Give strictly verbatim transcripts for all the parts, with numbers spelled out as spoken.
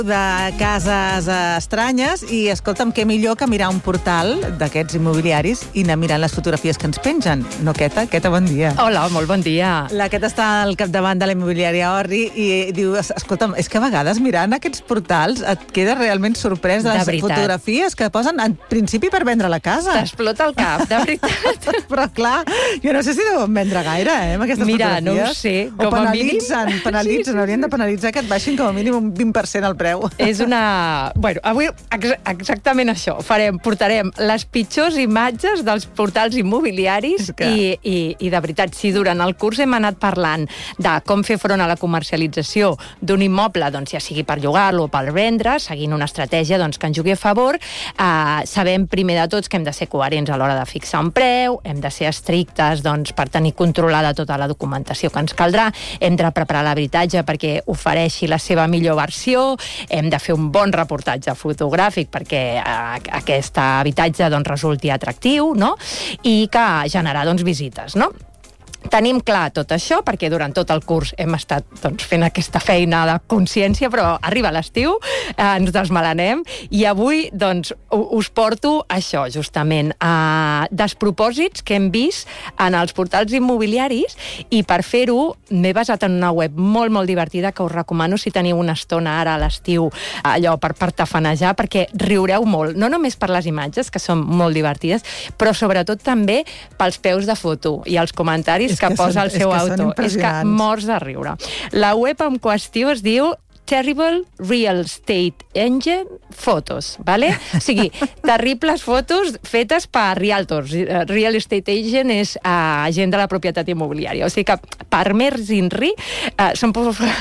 de cases estranyes i, escolta'm, què millor que mirar un portal d'aquests immobiliaris i anar mirant les fotografies que ens pengen. No, Queta? Queta, bon dia. Hola, molt bon dia. La Queta està al capdavant de la immobiliària Orri i diu, escolta'm, és que a vegades mirant aquests portals et quedes realment sorprès de les De veritat. fotografies que posen en principi per vendre la casa. T'explota el cap, de veritat. Però clar, jo no sé si deuen vendre gaire, eh, amb aquestes Mira, fotografies. no ho sé, O com a penalitzen, mínim. penalitzen, Sí, sí, haurien sí. de penalitzar que et baixin com a mínim un vint per cent el preu. És una... Bueno, avui ex exactament això. Farem, portarem les pitjors imatges dels portals immobiliaris que... i, i, i de veritat, si durant el curs hem anat parlant de com fer front a la comercialització d'un immoble, doncs ja sigui per llogar-lo o per vendre, seguint una estratègia doncs, que ens jugui a favor, eh, sabem primer de tots que hem de ser coherents a l'hora de fixar un preu, hem de ser estrictes doncs, per tenir controlada tota la documentació que ens caldrà, hem de preparar l'habitatge perquè ofereixi la seva millor versió, hem de fer un bon reportatge fotogràfic perquè eh, aquest habitatge doncs, resulti atractiu, no? I que generarà doncs, visites, no? Tenim clar tot això, perquè durant tot el curs hem estat doncs, fent aquesta feina de consciència, però arriba l'estiu, eh, ens desmelenem, i avui doncs, us porto això, justament, a despropòsits que hem vist en els portals immobiliaris, i per fer-ho m'he basat en una web molt, molt divertida que us recomano si teniu una estona ara a l'estiu, allò per, per tafanejar, perquè riureu molt, no només per les imatges, que són molt divertides, però sobretot també pels peus de foto i els comentaris que, que posa el seu autor. És que morts de riure. La web en qüestió es diu Terrible Real Estate Engine Photos, ¿vale? O sigui, terribles fotos fetes per realtors. Real Estate Agent és uh, agent de la propietat immobiliària. O sigui que, per més inri, uh, són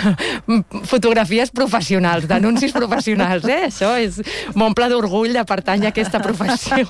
fotografies professionals, d'anuncis professionals, eh? Això és m'omple d'orgull de pertany a aquesta professió.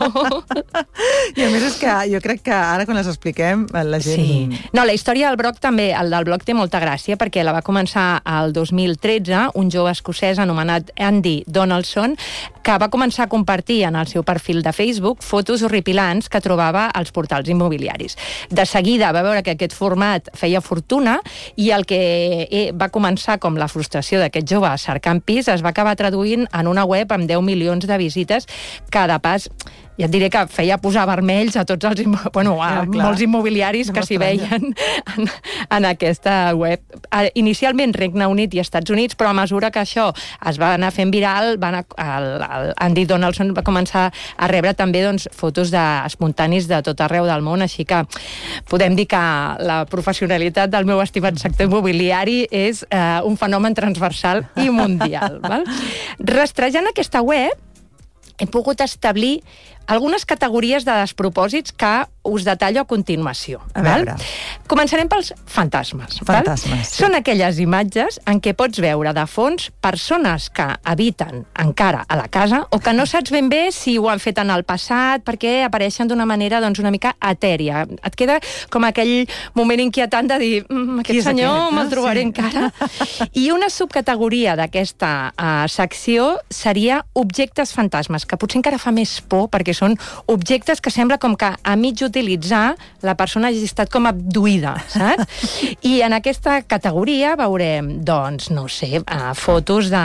I a més és que jo crec que ara quan les expliquem la gent... Sí. No, la història del blog també, el del blog té molta gràcia perquè la va començar el dos mil tretze un jove escocès anomenat Andy Donaldson, que va començar a compartir en el seu perfil de Facebook fotos horripilants que trobava als portals immobiliaris. De seguida va veure que aquest format feia fortuna i el que va començar com la frustració d'aquest jove cercant pis es va acabar traduint en una web amb deu milions de visites que, de pas, ja et diré que feia posar vermells a tots els bueno, a ja, molts immobiliaris que s'hi veien en, en aquesta web. Inicialment Regne Unit i Estats Units, però a mesura que això es va anar fent viral, va anar, el, el Andy Donaldson va començar a rebre també doncs, fotos de, espontanis de tot arreu del món, així que podem dir que la professionalitat del meu estimat sector immobiliari és eh, un fenomen transversal i mundial. Val? Rastrejant aquesta web, he pogut establir algunes categories de despropòsits que us detallo a continuació. A veure. Val? Començarem pels fantasmes. Fantasmes, val? sí. Són aquelles imatges en què pots veure de fons persones que habiten encara a la casa o que no saps ben bé si ho han fet en el passat perquè apareixen d'una manera doncs, una mica etèria. Et queda com aquell moment inquietant de dir mm, aquest senyor aquest? me'l trobaré sí. encara. I una subcategoria d'aquesta uh, secció seria objectes fantasmes, que potser encara fa més por perquè són objectes que sembla com que a mig utilitzar la persona hagi estat com abduïda, saps? I en aquesta categoria veurem, doncs, no sé, uh, fotos de...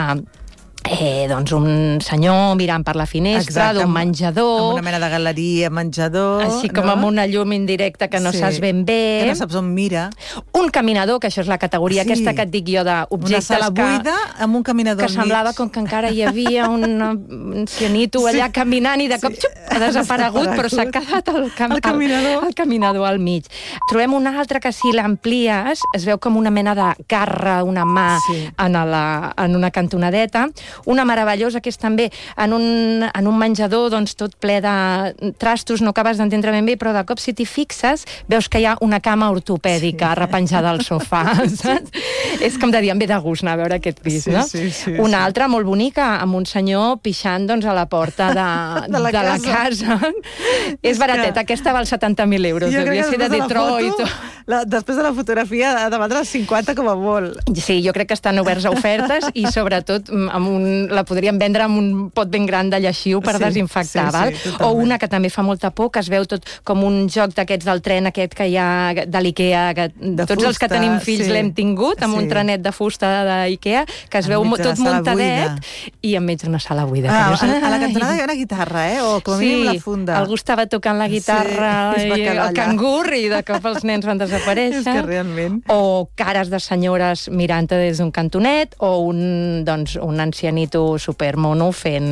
Eh, doncs un senyor mirant per la finestra d'un menjador, amb una mena de galeria, menjador, així com no? amb una llum indirecta que no sí. saps ben bé, que no saps on mira, un caminador, que això és la categoria sí. aquesta que et dic jo d'objectes una sala buida que, amb un caminador que semblava com que encara hi havia un ancianito sí. allà caminant i de cop sí. xup, ha desaparegut, però s'ha quedat el, cam el, caminador. El, el caminador al mig. Trobem una altra que si l'amplies es veu com una mena de garra, una mà sí. en, la, en una cantonadeta. Una meravellosa que és també en un, en un menjador doncs, tot ple de trastos, no acabes d'entendre ben bé, però de cop si t'hi fixes veus que hi ha una cama ortopèdica sí. repenjada al sofà. Saps? És com de dir, em ve de gust anar a veure aquest pis. Sí, no? sí, sí, una sí. altra molt bonica, amb un senyor pixant doncs, a la porta de, de, la, de casa. la casa. És barateta, que... aquesta val setanta mil euros, jo devia ser de Detroit. Foto, la, després de la fotografia ha de valdre cinquanta com a molt. Sí, jo crec que estan oberts a ofertes i sobretot amb un, la podríem vendre amb un pot ben gran de lleixiu per sí, desinfectar, sí, val? Sí, o una que també fa molta por, que es veu tot com un joc d'aquests del tren aquest que hi ha de l'Ikea, que de tots fusta, els que tenim fills sí, l'hem tingut, amb sí. un trenet de fusta d'Ikea, que es veu tot muntadet i enmig d'una sala buida. Ah, dius, a, a la cantonada hi ha una guitarra, eh? O com a mínim sí, la funda. Algú estava tocant la guitarra sí, i el cangur i de cop els nens van desaparèixer. És que realment... O cares de senyores mirant-te des d'un cantonet, o un, doncs, un ancianito supermono fent...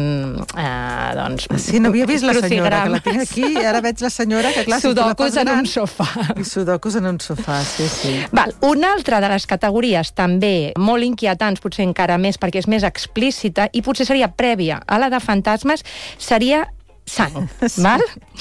Eh, doncs, sí, no havia vist la senyora, que la tinc aquí, i ara veig la senyora que, clar... Sudokus si en un sofà. I sudokus en un sofà, sí, sí. Val, una altra de les categories també molt inquietants, potser encara més perquè és més explícita, i potser seria prèvia a la de fantasmes, seria sang, sí. val?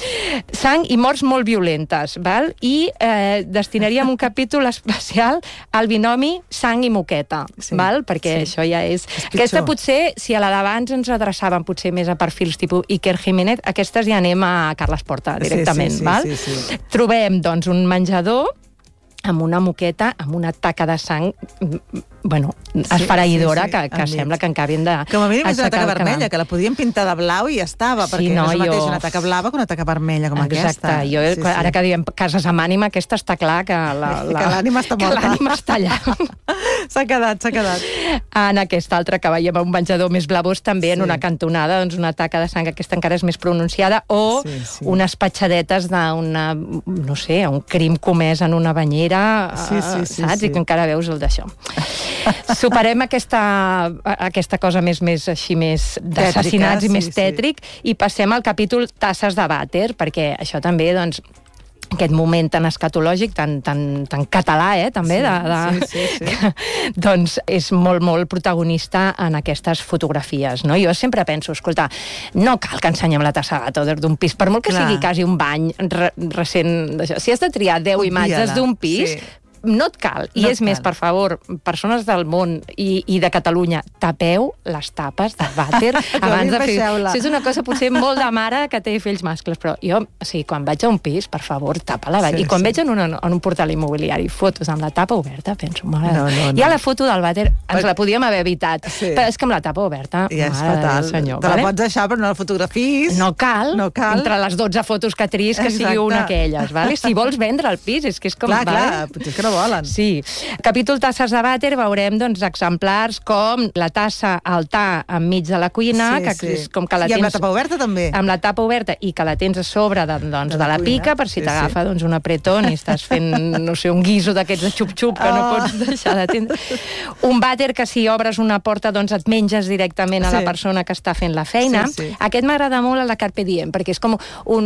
Sang i morts molt violentes, val? I eh, destinaríem un capítol especial al binomi sang i moqueta, sí, val? Perquè sí. això ja és... és aquesta potser, si a la d'abans ens adreçàvem potser més a perfils tipus Iker Jiménez, aquestes ja anem a Carles Porta directament, sí, sí, sí, val? Sí, sí, sí. Trobem, doncs, un menjador amb una moqueta, amb una taca de sang, bueno, esfereïdora, sí, sí, sí, que, que sembla que acabin de... Com a mínim és una taca vermella, que la podíem pintar de blau i ja estava, sí, perquè no, no és el mateix jo... una taca blava que una taca vermella com Exacte. aquesta. Jo, sí, ara sí. que diem cases amb ànima, aquesta està clar que la, la... que l'ànima està morta. Que l'ànima està allà. S'ha quedat, s'ha quedat. En aquesta altra que veiem un menjador més blavós, també sí. en una cantonada, doncs una taca de sang, aquesta encara és més pronunciada, o sí, sí. unes patxadetes d'una, no sé, un crim comès en una banyera, sí, sí, sí, saps? Sí. I que encara veus el d'això. Superem aquesta, aquesta cosa més, més així, més d'assassinats i sí, més tètric, sí. i passem al capítol tasses de vàter, perquè això també, doncs, aquest moment tan escatològic, tan, tan, tan català, eh, també, sí, de, de, sí, sí, sí. Que, doncs és molt, molt protagonista en aquestes fotografies, no? Jo sempre penso, escolta, no cal que ensenyem la tassa de vàter d'un pis, per molt que Clar. sigui quasi un bany re, recent d'això. Si has de triar deu imatges d'un pis, sí. no et cal. I no és més, cal. per favor, persones del món i, i de Catalunya, tapeu les tapes de vàter abans de fer... Si és una cosa potser molt de mare que té fills mascles, però jo, o sigui, quan vaig a un pis, per favor, tapa-la. Sí, I quan sí. veig en un, en un portal immobiliari fotos amb la tapa oberta, penso, mare... No, no, no. Ja la foto del vàter ens la podíem haver evitat, sí. però és que amb la tapa oberta, ja és mare fatal. del senyor. Te vale? la pots deixar, però no la fotografies. No cal, no cal. Entre les dotze fotos que tris, que Exacte. sigui una d'aquelles, vale? Si vols vendre el pis, és que és com... Clar, vale? clar, potser és que no volen. Sí. Capítol tasses de vàter, veurem doncs, exemplars com la tassa altar enmig de la cuina, sí, que sí. és com que la I tens... amb la tapa oberta també. Amb la tapa oberta i que la tens a sobre de, doncs, de, la, de la pica, per si sí, t'agafa sí. doncs, un apretón i estàs fent, no sé, un guiso d'aquests de xup-xup que oh. no pots deixar de tindre. Un vàter que si obres una porta doncs et menges directament a la sí. persona que està fent la feina. Sí, sí. Aquest m'agrada molt a la Carpe Diem, perquè és com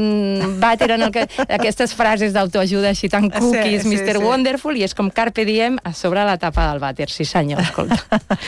un vàter en el que aquestes frases d'autoajuda així tan cookies, sí, sí, mister Sí. Wonderful, i és com Carpe Diem a sobre la tapa del vàter, sí senyor, escolta.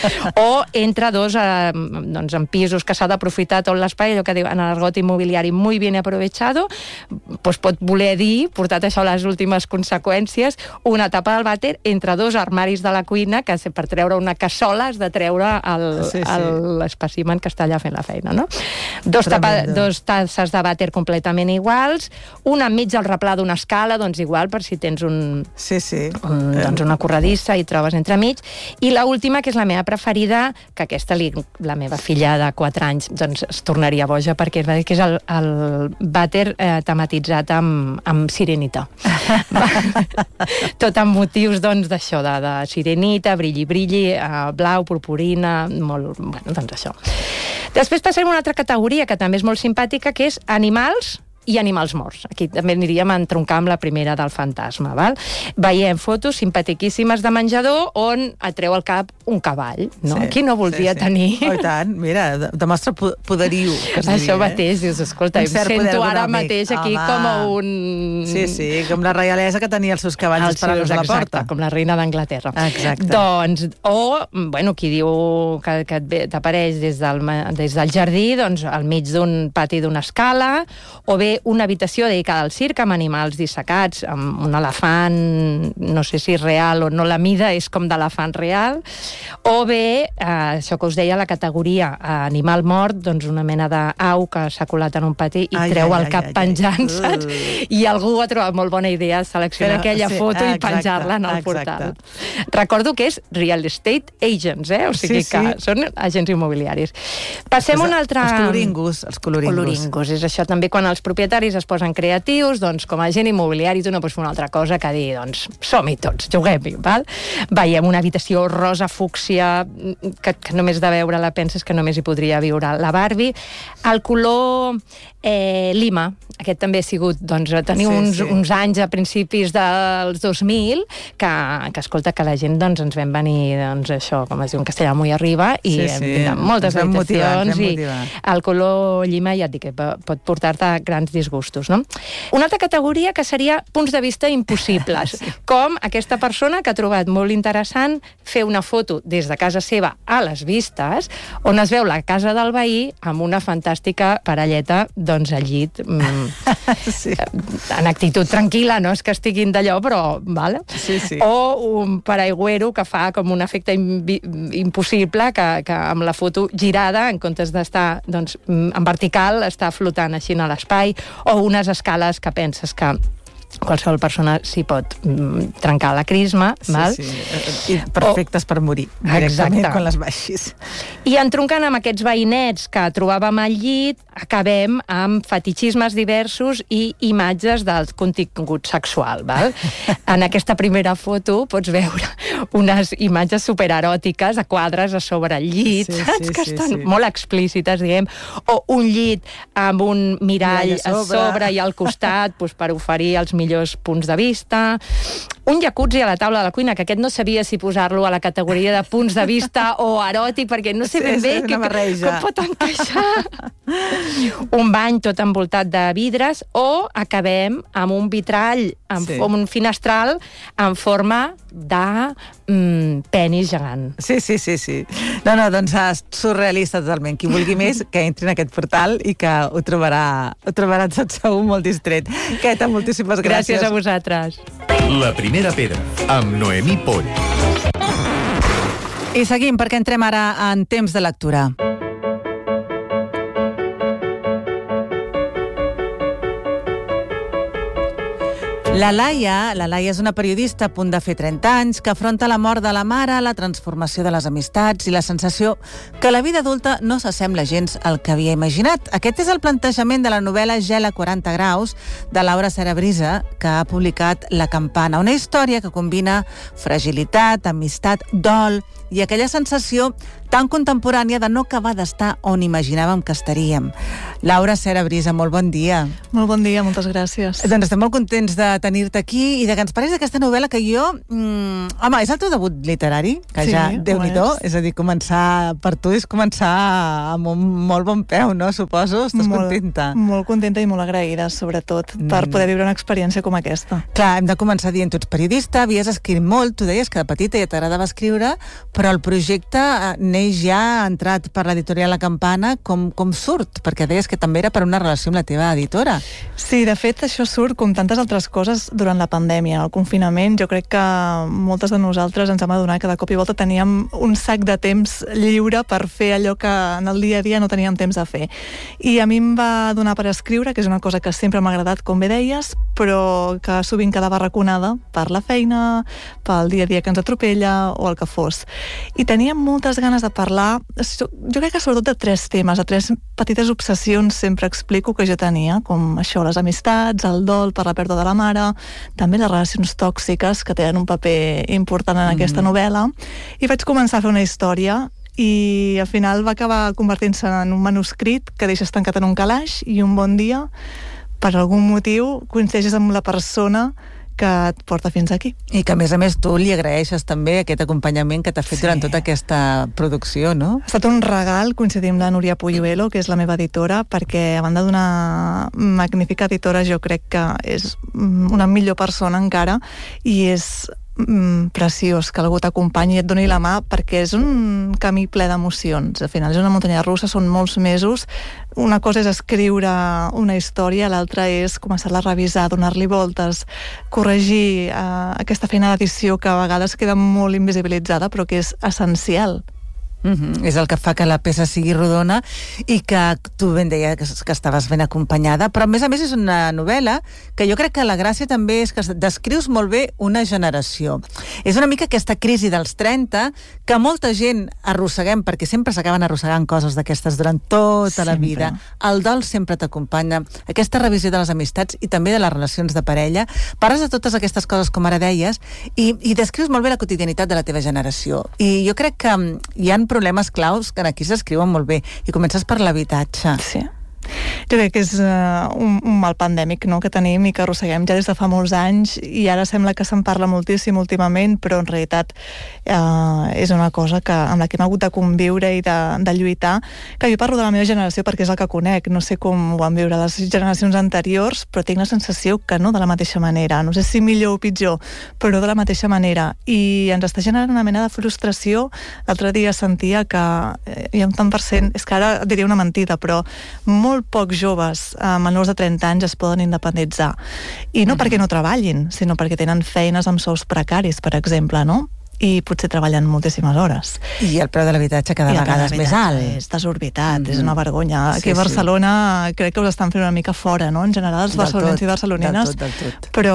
O entre dos, eh, doncs en pisos que s'ha d'aprofitar tot l'espai, allò que diu en l'argot immobiliari muy bien aprovechado, doncs pot voler dir, portat això a les últimes conseqüències, una tapa del vàter entre dos armaris de la cuina, que per treure una cassola has de treure sí, sí. l'espècimen que està allà fent la feina, no? Dos, tapa, dos tasses de vàter completament iguals, una enmig del replà d'una escala, doncs igual, per si tens un, sí, sí. un, doncs una corredissa i trobes entremig. I la última, que és la meva preferida, que aquesta li, la meva filla de quatre anys doncs es tornaria boja, perquè que és el, el vàter eh, tematitzat amb, amb sirenita. Tot amb motius doncs d'això, de, de sirenita, brilli-brilli, eh, blau, purpurina, molt... Bueno, doncs això. Després passem a una altra categoria que també és molt simpàtica, que és animals i animals morts. Aquí també aniríem a entroncar amb la primera del fantasma, val? Veiem fotos simpatiquíssimes de menjador on et treu al cap un cavall, no? Sí, qui no voldria sí, sí. tenir... Oh, i tant, mira, demostra poderiu, que es diria. Això mateix, eh? Dius, escolta, em sento ara mateix aquí Home. com a un... Sí, sí, com la reialesa que tenia els seus cavalls esperant-los a la porta. Exacte, com la reina d'Anglaterra. Exacte. Doncs, o, bueno, qui diu que, que t'apareix des, del, des del jardí, doncs al mig d'un pati d'una escala, o bé una habitació dedicada al circ amb animals dissecats, amb un elefant, no sé si real o no, la mida és com d'elefant real, o bé, eh, això que us deia, la categoria eh, animal mort, doncs una mena d'au que s'ha colat en un pati i ai, treu ai, el cap ai, penjant, ai. saps? Uh. I algú ha trobat molt bona idea seleccionar Però, aquella sí, foto exacte, i penjar-la en el portal. Exacte. Recordo que és real estate agents, eh? O sigui sí, que sí. són agents immobiliaris. Passem a un altre... Els coloringus, els coloringus. Coloringus, és això també quan els propietaris es posen creatius, doncs com a agent immobiliari tu no pots fer una altra cosa que dir, doncs som-hi tots, juguem-hi, val? Veiem una habitació rosa fúcsia que, que només de veure-la penses que només hi podria viure la Barbie. El color eh, lima, aquest també ha sigut, doncs, tenir sí, uns, sí. uns anys a principis dels dos mil que, que escolta, que la gent doncs, ens vam venir, doncs, això, com es diu en castellà, muy arriba, i sí, sí. moltes habitacions, i el color llima, ja et dic, que pot portar-te grans disgustos, no? Una altra categoria que seria punts de vista impossibles, sí. com aquesta persona que ha trobat molt interessant fer una foto des de casa seva a les vistes, on es veu la casa del veí amb una fantàstica parelleta, doncs, al llit, sí. en actitud tranquil·la, no és que estiguin d'allò, però, val? Sí, sí. O un paraigüero que fa com un efecte impossible, que, que amb la foto girada, en comptes d'estar, doncs, en vertical, està flotant així a l'espai, o unes escales que penses que qualsevol persona s'hi pot mm, trencar la crisma, sí, val? Sí. I perfectes o... per morir, directament, quan les baixis. I entroncant amb aquests veïnets que trobàvem al llit, acabem amb fetichismes diversos i imatges del contingut sexual, val? En aquesta primera foto pots veure unes imatges supereròtiques a quadres a sobre el llit, sí, saps? Sí, que sí, estan sí. molt explícites, diguem, o un llit amb un mirall, mirall a, sobre. a sobre i al costat, doncs, per oferir els millors punts de vista. Un jacuzzi a la taula de la cuina, que aquest no sabia si posar-lo a la categoria de punts de vista o eròtic, perquè no sé ben bé sí, que, com pot encaixar. Un bany tot envoltat de vidres, o acabem amb un vitrall, amb sí. un finestral en forma de mm, penis gegant. Sí, sí, sí, sí. No, no, doncs és surrealista totalment. Qui vulgui més, que entri en aquest portal i que ho trobarà, ho trobarà tot segur molt distret. Queta, moltíssimes gràcies. Gràcies a vosaltres. La primera pedra, amb Noemí Poll. I seguim, perquè entrem ara en temps de lectura. La Laia, la Laia és una periodista a punt de fer trenta anys que afronta la mort de la mare, la transformació de les amistats i la sensació que la vida adulta no s'assembla gens al que havia imaginat. Aquest és el plantejament de la novel·la Gel a quaranta graus de Laura Serabrisa, que ha publicat La Campana, una història que combina fragilitat, amistat, dol i aquella sensació tan contemporània de no acabar d'estar on imaginàvem que estaríem. Laura Serabrisa, molt bon dia. Molt bon dia, moltes gràcies. Doncs estem molt contents de tenir-te aquí i de que ens parlis d'aquesta novel·la que jo... Mm, home, és el teu debut literari, que sí, ja, Déu-n'hi-do, és. és a dir, començar per tu és començar amb un molt bon peu, no? Suposo, estàs molt, contenta. Molt contenta i molt agraïda, sobretot, mm. per poder viure una experiència com aquesta. Clar, hem de començar dient, tu ets periodista, havies escrit molt, tu deies que de petita ja t'agradava escriure, però el projecte neix ja, ha entrat per l'editorial La Campana, com, com surt? Perquè deies que també era per una relació amb la teva editora. Sí, de fet, això surt com tantes altres coses durant la pandèmia, el confinament. Jo crec que moltes de nosaltres ens hem adonat que de cop i volta teníem un sac de temps lliure per fer allò que en el dia a dia no teníem temps a fer. I a mi em va donar per escriure, que és una cosa que sempre m'ha agradat, com bé deies, però que sovint quedava raconada per la feina, pel dia a dia que ens atropella o el que fos. I teníem moltes ganes de parlar, jo crec que sobretot de tres temes, de tres petites obsessions sempre explico que jo tenia, com això, les amistats, el dol per la pèrdua de la mare, també les relacions tòxiques, que tenen un paper important en mm. aquesta novel·la, i vaig començar a fer una història i al final va acabar convertint-se en un manuscrit que deixes tancat en un calaix i un bon dia, per algun motiu, coincideixes amb la persona que et porta fins aquí. I que, a més a més, tu li agraeixes també aquest acompanyament que t'ha fet sí. durant tota aquesta producció, no? Ha estat un regal coincidir amb la Núria Puyuelo, que és la meva editora, perquè a banda d'una magnífica editora, jo crec que és una millor persona encara, i és mm, preciós que algú t'acompanyi i et doni la mà, perquè és un camí ple d'emocions. Al final és una muntanya russa, són molts mesos. Una cosa és escriure una història, l'altra és començar-la a revisar, donar-li voltes, corregir eh, aquesta feina d'edició que a vegades queda molt invisibilitzada, però que és essencial. Mm-hmm. És el que fa que la peça sigui rodona i que tu ben deia que, que estaves ben acompanyada, però a més a més és una novel·la que jo crec que la gràcia també és que descrius molt bé una generació. És una mica aquesta crisi dels trenta que molta gent arrosseguem, perquè sempre s'acaben arrossegant coses d'aquestes durant tota sempre. La vida. El dol sempre t'acompanya, aquesta revisió de les amistats i també de les relacions de parella. Parles de totes aquestes coses, com ara deies, i, i descrius molt bé la quotidianitat de la teva generació. I jo crec que hi ha problemes claus que aquí s'escriuen molt bé, i comences per l'habitatge. Sí. Jo crec que és uh, un, un mal pandèmic, no?, que tenim i que arrosseguem ja des de fa molts anys, i ara sembla que se'n parla moltíssim últimament, però en realitat uh, és una cosa que, amb la que hem hagut de conviure i de, de lluitar, que jo parlo de la meva generació perquè és el que conec, no sé com ho van viure les generacions anteriors, però tinc la sensació que no de la mateixa manera, no sé si millor o pitjor, però no de la mateixa manera, i ens està generant una mena de frustració. L'altre dia sentia que hi ha un tant per cent, és que ara diria una mentida, però molt pocs joves eh, menors de trenta anys es poden independitzar. I no mm. perquè no treballin, sinó perquè tenen feines amb sous precaris, per exemple, no? I potser treballen moltíssimes hores. I el preu de l'habitatge cada vegada és més alt. És desorbitat, mm-hmm. és una vergonya. Aquí sí, a Barcelona sí. crec que us estan fent una mica fora, no?, en general, els barcelonins i barcelonines. Del tot, del tot. Però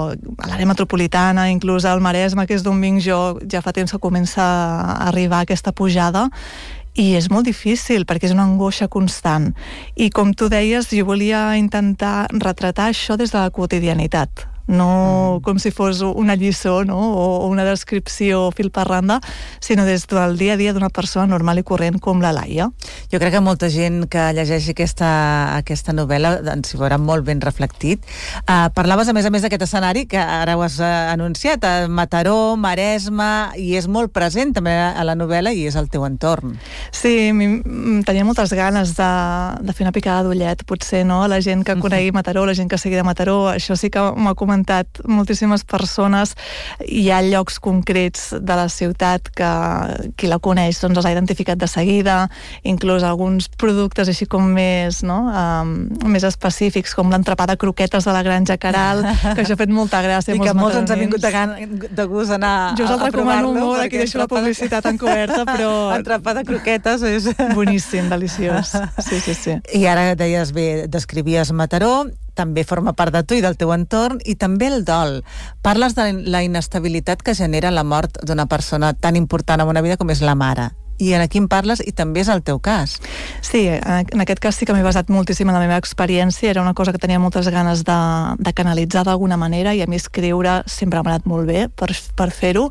a l'àrea metropolitana, inclús al Maresme, que és d'on vinc jo, ja fa temps que comença a arribar aquesta pujada, i és molt difícil perquè és una angoixa constant. I com tu deies, jo volia intentar retratar això des de la quotidianitat, no mm. com si fos una lliçó, no?, o una descripció fil per randa, sinó des del dia a dia d'una persona normal i corrent com la Laia. Jo crec que molta gent que llegeixi aquesta, aquesta novel·la ens hi veurà molt ben reflectit. Uh, parlaves a més a més d'aquest escenari que ara ho has uh, anunciat, a Mataró, Maresme, i és molt present també a la novel·la i és el teu entorn. Sí, tenia moltes ganes de, de fer una picada d'ullet, potser, no?, a la gent que conegui Mataró, la gent que sigui de Mataró. Això sí que m'ha comentat moltíssimes persones. Hi ha llocs concrets de la ciutat que qui la coneix doncs els ha identificat de seguida, inclús alguns productes així com més, no?, um, més específics, com l'entrepà de croquetes de la Granja Caral, que això ha fet molta gràcia. I que molts ens ha vingut de, gan, de gust anar a, jo us el a recomano molt, aquí deixo la publicitat encoberta, però... Entrepà de croquetes és... boníssim, deliciós. Sí, sí, sí. I ara deies bé, descrivies Mataró, també forma part de tu i del teu entorn, i també el dol. Parles de la inestabilitat que genera la mort d'una persona tan important en una vida com és la mare. I aquí en parles, i també és el teu cas. Sí, en aquest cas sí que m'he basat moltíssim en la meva experiència, era una cosa que tenia moltes ganes de, de canalitzar d'alguna manera, i a mi escriure sempre m'ha anat molt bé per, per fer-ho,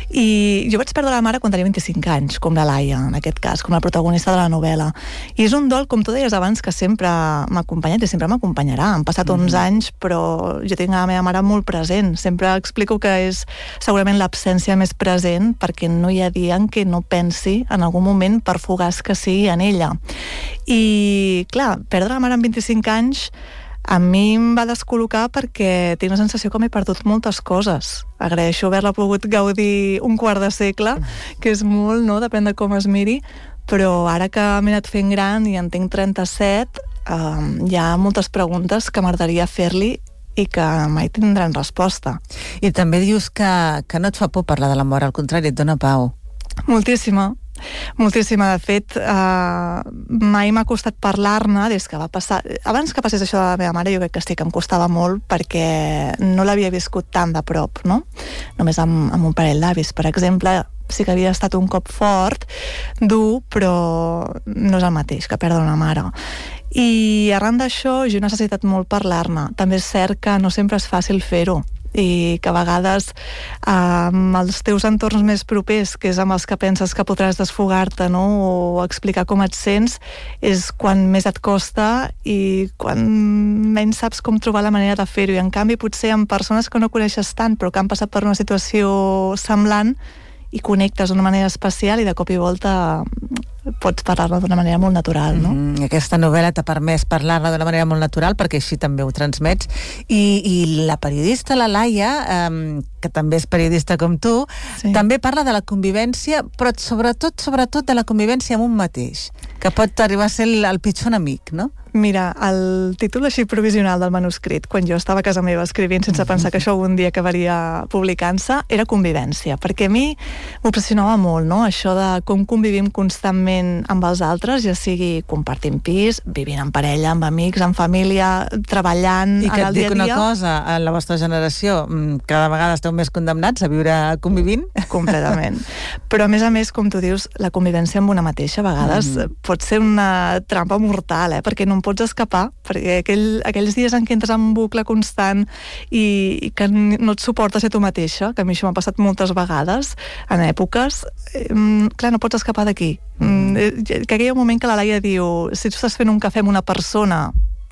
i jo vaig perdre la mare quan tenia vint-i-cinc anys, com la Laia, en aquest cas, com la protagonista de la novel·la, i és un dol, com tu deies abans, que sempre m'ha acompanyat i sempre m'acompanyarà. Han passat onze mm-hmm. anys, però jo tinc la meva mare molt present. Sempre explico que és segurament l'absència més present, perquè no hi ha dia en què no pensi en algun moment, per fugaç que sigui, en ella. I, clar, perdre la mare amb vint-i-cinc anys a mi em va descol·locar perquè tinc la sensació que m'he perdut moltes coses. Agraeixo haver-la pogut gaudir un quart de segle, que és molt, no?, depèn de com es miri, però ara que m'he anat fent gran i en tinc trenta-set, eh, hi ha moltes preguntes que m'agradaria fer-li i que mai tindran resposta. I també dius que, que no et fa por parlar de la mort, al contrari, et dona pau. Moltíssima. Moltíssima, de fet, eh, mai m'ha costat parlar-ne des que va passar... Abans que passés això de la meva mare, jo crec que sí que em costava molt perquè no l'havia viscut tan de prop, no? Només amb, amb un parell d'avis, per exemple, sí que havia estat un cop fort, dur, però no és el mateix que perdre una mare. I arran d'això jo he necessitat molt parlar-ne. També és cert que no sempre és fàcil fer-ho, i que a vegades eh, amb els teus entorns més propers, que és amb els que penses que podràs desfogar-te, no?, o explicar com et sents, és quan més et costa i quan menys saps com trobar la manera de fer-ho. I en canvi potser amb persones que no coneixes tant però que han passat per una situació semblant i connectes d'una manera especial i de cop i volta pots parlar-ne d'una manera molt natural, no? Mm, aquesta novel·la t'ha permès parlar-ne d'una manera molt natural perquè així també ho transmets. I, i la periodista, la Laia, eh, que també és periodista com tu, sí. també parla de la convivència, però sobretot, sobretot de la convivència amb un mateix, que pot arribar a ser el, el pitjor enemic, no? Mira, el títol així provisional del manuscrit, quan jo estava a casa meva escrivint sense pensar que això un dia acabaria publicant-se, era convivència, perquè a mi m'obsessionava molt, no?, això de com convivim constantment amb els altres, ja sigui compartint pis, vivint en parella, amb amics, en família, treballant en el dia a dia. I que et dic una cosa, en la vostra generació cada vegada esteu més condemnats a viure convivint. Completament. Però a més a més, com tu dius, la convivència amb una mateixa a vegades mm. pot ser una trampa mortal, eh?, perquè no en pots escapar, perquè aquell, aquells dies en què entres en un bucle constant i, i que no et suporta ser tu mateixa, que a mi això m'ha passat moltes vegades en èpoques, eh, clar, no pots escapar d'aquí. Mm. Que aquell moment que la Laia diu, si tu estàs fent un cafè amb una persona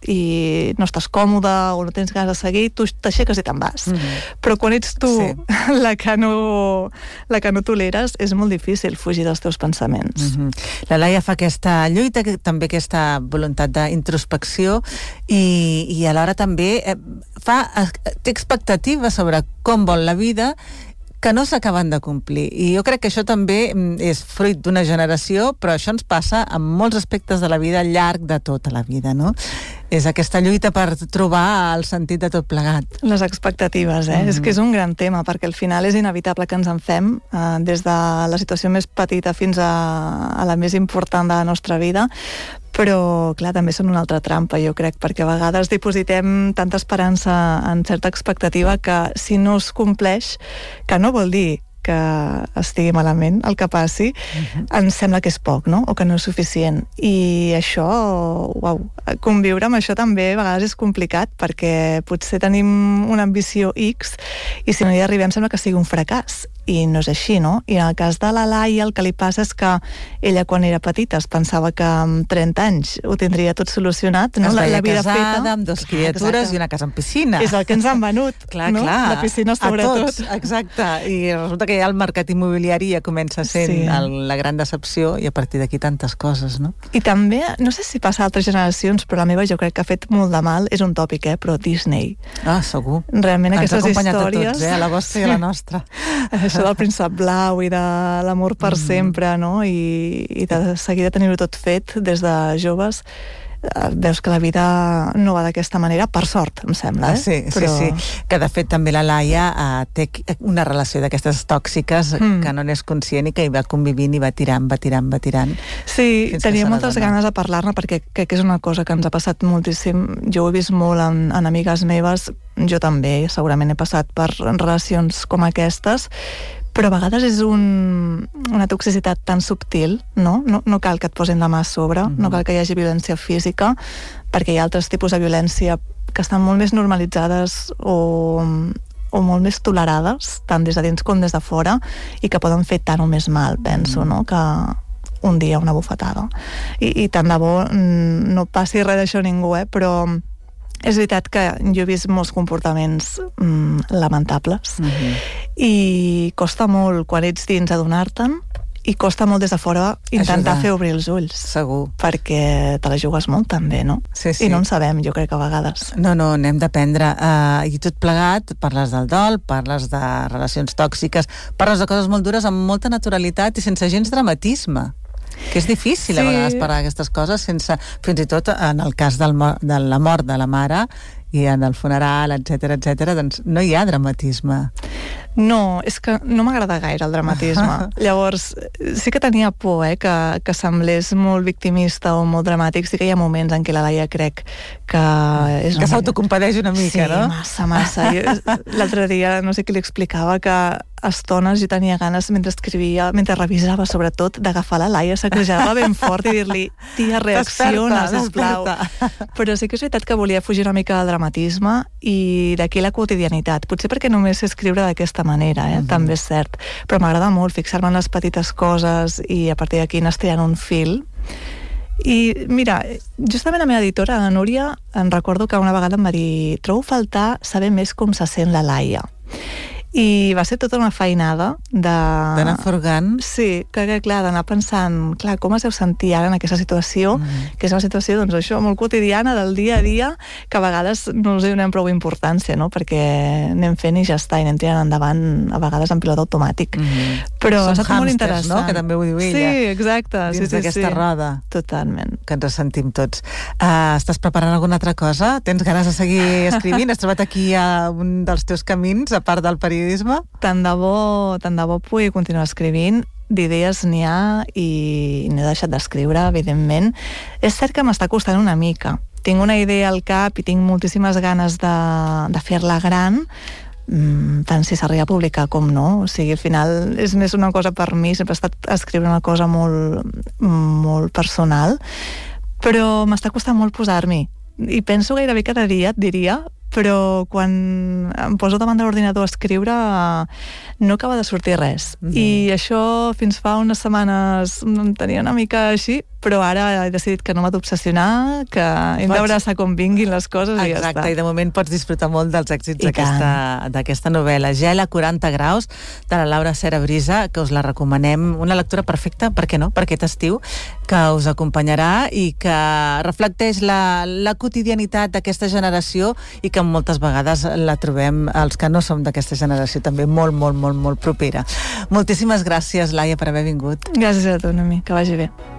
i no estàs còmode o no tens ganes de seguir, tu t'aixeques i te'n vas. Mm-hmm. Però quan ets tu sí. la, que no, la que no toleres, és molt difícil fugir dels teus pensaments. Mm-hmm. La Laia fa aquesta lluita, també aquesta voluntat d'introspecció i, i alhora també eh, fa, té expectatives sobre com vol la vida que no s'acaben de complir. I jo crec que això també és fruit d'una generació, però això ens passa en molts aspectes de la vida al llarg de tota la vida, no? És aquesta lluita per trobar el sentit de tot plegat. Les expectatives, eh? Mm-hmm. És que és un gran tema, perquè al final és inevitable que ens en fem, eh, des de la situació més petita fins a, a la més important de la nostra vida, però, clar, també són una altra trampa, jo crec, perquè a vegades dipositem tanta esperança en certa expectativa que si no es compleix, que no vol dir que estigui malament el que passi, uh-huh. ens sembla que és poc, no?, o que no és suficient. I això, uau, conviure amb això també a vegades és complicat, perquè potser tenim una ambició X i si no hi arribem sembla que sigui un fracàs. I no és així, no? I en el cas de la Laia el que li passa és que ella quan era petita es pensava que amb trenta anys ho tindria tot solucionat, no? Es veia la, la vida casada, feta. amb dos criatures i una casa amb piscina. És el que ens han venut, clar, no? Clar, la piscina sobretot. A tots, exacte. I resulta que ja el mercat immobiliari ja comença sent sí. el, la gran decepció i a partir d'aquí tantes coses, no? I també, no sé si passa a altres generacions, però la meva jo crec que ha fet molt de mal, és un tòpic, eh? Però Disney. Ah, segur. Realment ens aquestes històries... Ens ha acompanyat a tots, eh? A la vostra i a la nostra. Això del príncep blau i de l'amor per mm. sempre, no? I, i de seguir de tenir-ho tot fet des de joves, eh, veus que la vida no va d'aquesta manera, per sort, em sembla, eh? Ah, sí, Però... sí, sí. Que de fet també la Laia eh, té una relació d'aquestes tòxiques mm. que no n'és conscient i que hi va convivint i va tirant, va tirant, va tirant. Sí, tenia moltes ganes de parlar-ne perquè crec que és una cosa que ens ha passat moltíssim. Jo ho he vist molt en, en amigues meves, jo també, segurament he passat per relacions com aquestes, però a vegades és un, una toxicitat tan subtil, no? No, no cal que et posin la mà a sobre, mm-hmm. no cal que hi hagi violència física, perquè hi ha altres tipus de violència que estan molt més normalitzades o, o molt més tolerades, tant des de dins com des de fora, i que poden fer tant o més mal, penso, mm-hmm. no? Que un dia una bufetada. I, i tant de bo no passi res d'això a ningú, eh? Però és veritat que jo he vist molts comportaments mm, lamentables mm-hmm. i costa molt quan ets dins adonar-te'n i costa molt des de fora intentar Ajudar. fer obrir els ulls. Segur. Perquè te la jugues molt també, no? Sí, sí. I no en sabem, jo crec que a vegades. No, no, n'hem d'aprendre. Uh, I tot plegat, parles del dol, parles de relacions tòxiques, parles de coses molt dures amb molta naturalitat i sense gens dramatisme. Que és difícil sí. a vegades parlar d'aquestes coses sense, fins i tot en el cas del, de la mort de la mare i en el funeral, etcètera, etcètera, doncs no hi ha dramatisme. No, és que no m'agrada gaire el dramatisme. Llavors, sí que tenia por, eh, que, que semblés molt victimista o molt dramàtic. Sí que hi ha moments en què la Laia crec que... És que s'autocompadeix una mica, sí, no? Sí, massa, massa. L'altre dia, no sé qui li explicava que a estones jo tenia ganes, mentre escrivia, mentre revisava sobretot, d'agafar la Laia, sacrejar-la ben fort i dir-li, tia, reacciona, sisplau. Però sí que és veritat que volia fugir una mica del dramatisme i d'aquí la quotidianitat. Potser perquè només sé escriure d'aquesta manera, eh? Mm-hmm. També és cert. Però m'agrada molt fixar-me en les petites coses i a partir d'aquí anar estirant un fil. I mira, justament la meva editora, la Núria, em recordo que una vegada em va dir trobo faltar saber més com se sent la Laia. I va ser tota una feinada de... D'anar furgant. Sí, que, que clar, d'anar pensant, clar, com es deu sentir ara en aquesta situació, mm. que és una situació, doncs això, molt quotidiana, del dia a dia, que a vegades no us hi donem prou importància, no?, perquè anem fent i ja està, i anem tirant endavant, a vegades en pilot automàtic. Mm. Però ha estat molt interessant. No?, que també ho diu ella. Sí, exacte. Dins sí, sí, d'aquesta sí. roda. Totalment. Que ens sentim tots. Uh, estàs preparant alguna altra cosa? Tens ganes de seguir escrivint? Has trobat aquí a un dels teus camins, a part del periodisme? Tant de bo, tant de bo pugui continuar escrivint. D'idees n'hi ha i no he deixat d'escriure, evidentment. És cert que m'està costant una mica. Tinc una idea al cap i tinc moltíssimes ganes de, de fer-la gran, tant si s'arriba a publicar com no. O sigui, al final és més una cosa per mi, sempre he estat escriure una cosa molt, molt personal, però m'està costant molt posar-m'hi. I penso gairebé cada dia, et diria, però quan em poso davant de l'ordinador a escriure no acaba de sortir res. Mm-hmm. I això fins fa unes setmanes em tenia una mica així, però ara he decidit que no m'ha d'obsessionar, que hem pots... d'abraçar com vinguin les coses. Exacte, i ja està. I de moment pots disfrutar molt dels èxits d'aquesta novel·la. Gel a quaranta graus, de la Laura Cera-Brisa, que us la recomanem. Una lectura perfecta, per què no?, per aquest estiu, que us acompanyarà i que reflecteix la, la quotidianitat d'aquesta generació i que moltes vegades la trobem, els que no som d'aquesta generació, també molt, molt, molt, molt propera. Moltíssimes gràcies, Laia, per haver vingut. Gràcies a tu, Noemí, que vagi bé.